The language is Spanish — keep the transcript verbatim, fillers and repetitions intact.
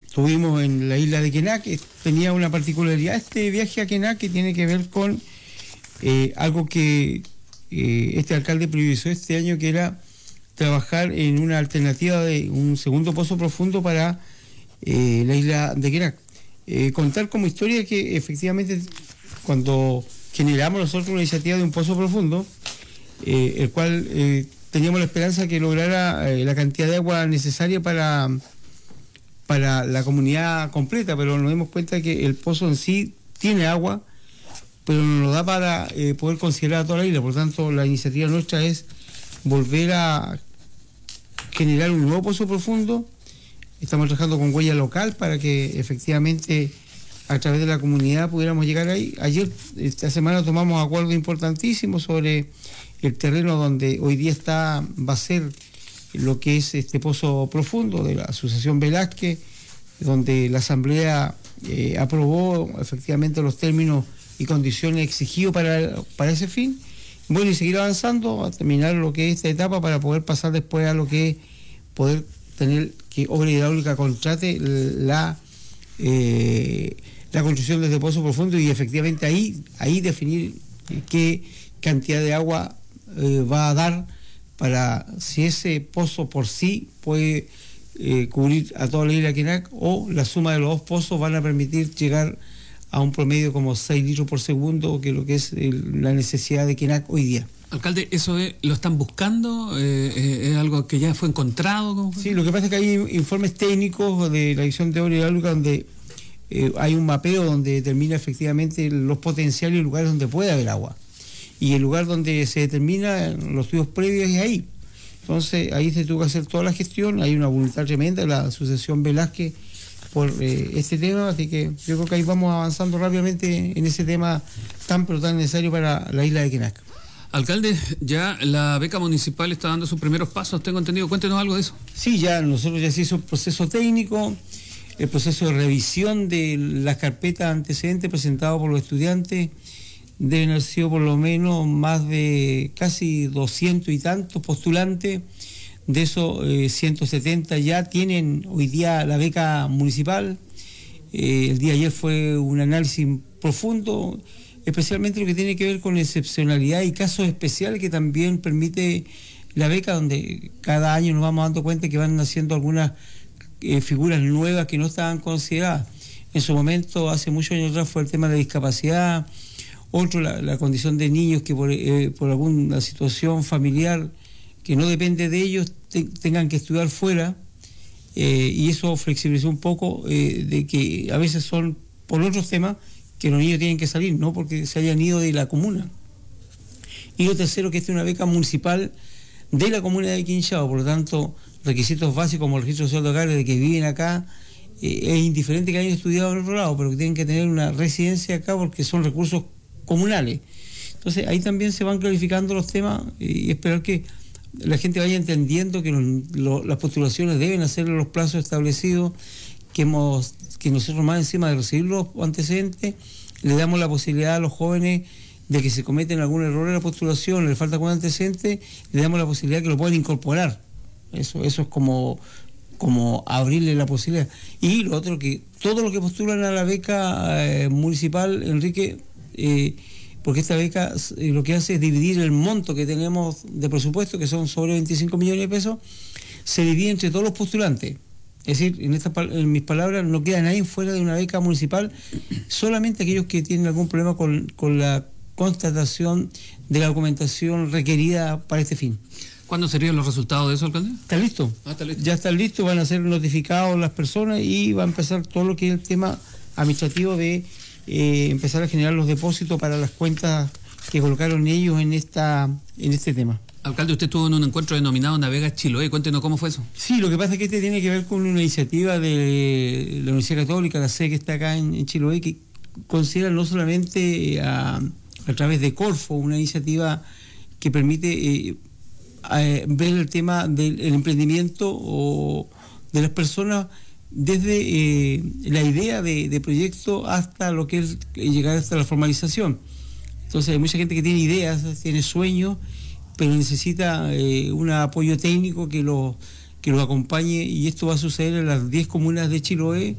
estuvimos en la isla de Quená, que tenía una particularidad este viaje a Quená que tiene que ver con eh, algo que eh, este alcalde priorizó este año, que era trabajar en una alternativa de un segundo pozo profundo para eh, la isla de Quená. Eh, contar como historia que efectivamente cuando generamos nosotros una iniciativa de un pozo profundo, eh, el cual eh, teníamos la esperanza que lograra eh, la cantidad de agua necesaria para, para la comunidad completa, pero nos dimos cuenta que el pozo en sí tiene agua, pero no nos da para eh, poder considerar a toda la isla. Por lo tanto, la iniciativa nuestra es volver a generar un nuevo pozo profundo. Estamos trabajando con huella local para que efectivamente a través de la comunidad pudiéramos llegar ahí. Ayer, esta semana, tomamos acuerdos importantísimos sobre el terreno donde hoy día está, va a ser lo que es este pozo profundo de la Asociación Velázquez, donde la Asamblea eh, aprobó efectivamente los términos y condiciones exigidos para, para ese fin. Bueno, y seguir avanzando a terminar lo que es esta etapa para poder pasar después a lo que es poder tener que Obra Hidráulica contrate la eh, la construcción de este pozo profundo y efectivamente ahí, ahí definir qué cantidad de agua eh, va a dar para si ese pozo por sí puede eh, cubrir a toda la isla de Quená, o la suma de los dos pozos van a permitir llegar a un promedio como seis litros por segundo, que es lo que es el, la necesidad de Quená hoy día. Alcalde, ¿eso es, lo están buscando? Eh, ¿Es algo que ya fue encontrado? ¿Cómo fue? Sí, lo que pasa es que hay informes técnicos de la Dirección de Obra Hidráulica donde eh, hay un mapeo donde determina efectivamente los potenciales y lugares donde puede haber agua. Y el lugar donde se determina los estudios previos es ahí. Entonces, ahí se tuvo que hacer toda la gestión. Hay una voluntad tremenda de la Asociación Velázquez por eh, este tema, así que yo creo que ahí vamos avanzando rápidamente en ese tema tan pero tan necesario para la isla de Quená. Alcalde, ya la beca municipal está dando sus primeros pasos, tengo entendido. Cuéntenos algo de eso. Sí, ya nosotros ya se hizo el proceso técnico, el proceso de revisión de las carpetas antecedentes presentadas por los estudiantes. Deben haber sido por lo menos más de casi doscientos y tantos postulantes. De esos eh, ciento setenta ya tienen hoy día la beca municipal. Eh, el día de ayer fue un análisis profundo, especialmente lo que tiene que ver con excepcionalidad y casos especiales que también permite la beca, donde cada año nos vamos dando cuenta que van naciendo algunas eh, figuras nuevas que no estaban consideradas. En su momento, hace muchos años atrás, fue el tema de la discapacidad, otro la, la condición de niños que por, eh, por alguna situación familiar que no depende de ellos te, tengan que estudiar fuera, eh, y eso flexibilizó un poco eh, de que a veces son por otros temas que los niños tienen que salir, no porque se hayan ido de la comuna. Y lo tercero, que esta es una beca municipal de la comuna de Quinchao, por lo tanto, requisitos básicos como el registro social de hogares de que viven acá, eh, es indiferente que hayan estudiado en otro lado, pero que tienen que tener una residencia acá porque son recursos comunales. Entonces, ahí también se van clarificando los temas y esperar que la gente vaya entendiendo que los, lo, las postulaciones deben hacer los plazos establecidos, que hemos que nosotros más encima de recibir los antecedentes, le damos la posibilidad a los jóvenes de que se cometen algún error en la postulación, le falta algún antecedente, le damos la posibilidad que lo puedan incorporar. Eso eso es como, como abrirle la posibilidad. Y lo otro, que todo lo que postulan a la beca eh, municipal, Enrique, eh, porque esta beca eh, lo que hace es dividir el monto que tenemos de presupuesto, que son sobre veinticinco millones de pesos, se divide entre todos los postulantes. Es decir, en, esta, en mis palabras, no queda nadie fuera de una beca municipal, solamente aquellos que tienen algún problema con, con la constatación de la documentación requerida para este fin. ¿Cuándo serían los resultados de eso, alcalde? ¿Está listo? Ah, está listo. Ya están listos, van a ser notificados las personas y va a empezar todo lo que es el tema administrativo de eh, empezar a generar los depósitos para las cuentas que colocaron ellos en esta en este tema. Alcalde, usted estuvo en un encuentro denominado Navega Chiloé, cuéntenos cómo fue eso. Sí, lo que pasa es que este tiene que ver con una iniciativa de la Universidad Católica, la sede que está acá en, en Chiloé, que considera no solamente a, a través de Corfo, una iniciativa que permite eh, a, ver el tema del el emprendimiento o de las personas desde eh, la idea de, de proyecto hasta lo que es llegar hasta la formalización. Entonces hay mucha gente que tiene ideas, tiene sueños, pero necesita eh, un apoyo técnico que lo que los acompañe, y esto va a suceder en las diez comunas de Chiloé